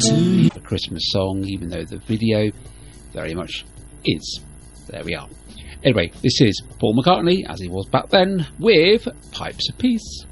to you. A Christmas song, even though the video very much is. There we are. Anyway, this is Paul McCartney, as he was back then, with Pipes of Peace.